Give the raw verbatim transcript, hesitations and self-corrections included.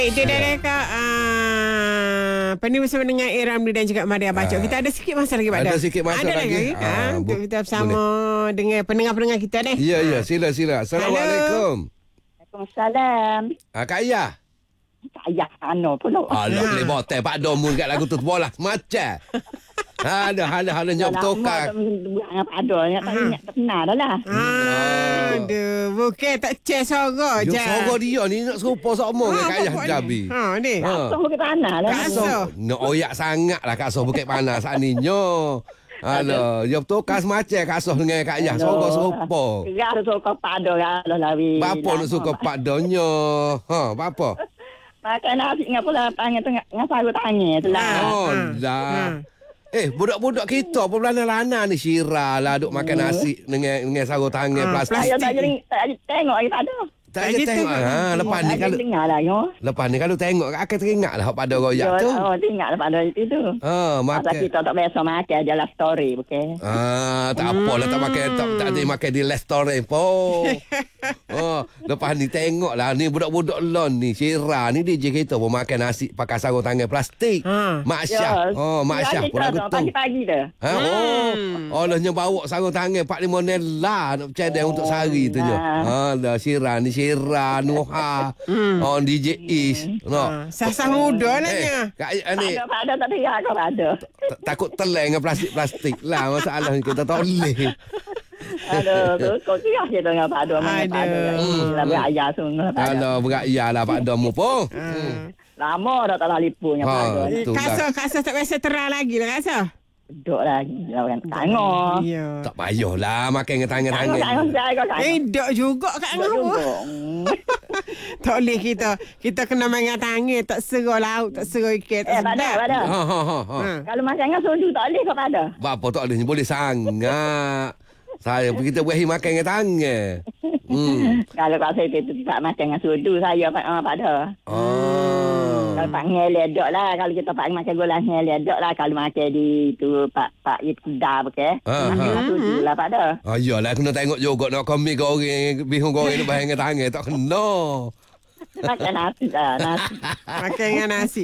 Itu dia dekat uh, Penuh bersama dengan A. Ramli dan juga Maria Bacok. Ah. Kita ada sikit masa lagi, Pak. Ada sikit masa ada lagi. lagi. Ah, Ha, untuk bu- kita bersama dengan pendengar-pendengar kita ni. Ya, ya. Sila, sila. Assalamualaikum. Waalaikumsalam. Ah, Kak Ayah. Tak payah ano pula. Alah, boleh botel Pak Dom kat lagu tu bola. Macam. Ada, ada, ada nyop tokak. Buang apa ada. Yang tak ingat tak kenal dah lah. Aduh, bukan tak cek sorok je. Yo, sorok dia ni nak serupa sama dengan Kak Ayah Jabi. Ha, ni. Ha. Kak Soh ke tanah lah. Kak Soh. Nak oyak sangat lah Kak Soh Bukit Panas saat ni. Nyo. Alah, yo tokak semacam Kak Soh dengan Kak Ayah. Sorok serupa. Gegar suka pada lah lawi. Bapa nak suka Pak Donyo. Ha, bapa. Makan nasi dengan pula panggil tengah dengan sagu tangi tu lah. Oh, Ha. dah. Eh, budak-budak kita pun lana-lana ni Syirah lah duk makan nasi dengan dengan sarung tangan Ah, plastik. Saya tak jadi tak jadi tengok lagi tak ada. Tak tak ada gitu. tengok. Ha, lepas ni Tak kalau jadi dengar lah yo. lepas ni kalau tengok akan teringat lah pada royak tu. Oh, tengok lah pada itu tu. Ha, Masa makan. kita tak biasa makan je lah story, okey. Ah, tak apalah tak makan tak tak ada makan di restoran po. Oh, lepas ni tengok lah ni budak-budak lon ni Syirah ni D J kita pun makan nasi pakai sarung tangan plastik. Ha. Mak Syah. Oh, Mak Syah pun lagu tu. Pagi-pagi dah. Ha, oh. Allahnya bawa sarung tangan empat lima nela nak bercadang untuk sehari tu je. Ha, dah Syirah ni Syirah Nuha. Oh, D J Is. No. Ha, sah-sah muda lah Eh, nya. Kak ni Ada pada tak teriak kau ada. ta- takut telan dengan plastik-plastik lah masalah ni kita tak boleh. Aduh, kau teriak je dengan pada mana Aduh. pada. Lebih ayah semua pada. Kalau berayak lah Pak Dom pun. Lama dah tak lali punya Ha. pada. Betul Kak Soh, Kak Soh tak biasa terang lagi lah, Kak Soh. Duduk lagi lah kan. Tengok. Ya. Tak payahlah makan dengan Tengok, tengok tangan-tangan. saya kau tengok. Eh, dok juga Kak Duduk Ngau. juga. Hmm. Tak boleh kita. Kita kena main dengan tangan. Tak serah laut, tak serah ikan. Tak Eh, pada, sedap. pada. Ha ha ha. ha. Ha. Kalau makan dengan sudu tak boleh kau pada. Bapa tak boleh boleh sangat. Saya kita berakhir makan dengan tangan. Hmm. Kalau kau saya tu tak makan dengan sudu, saya uh, pada. Oh. Kalau pak ngeledok lah. Kalau kita pak makan gula ngeledok lah. Kalau makan di tu pak pak it kedar okey. Ha, Makan ha. dengan sudu lah pada. Ah, iyalah kena tengok juga nak komik goreng bihun goreng ni bahan dengan tangan tak kena. Makan nasi lah. Nasi. Makan dengan nasi.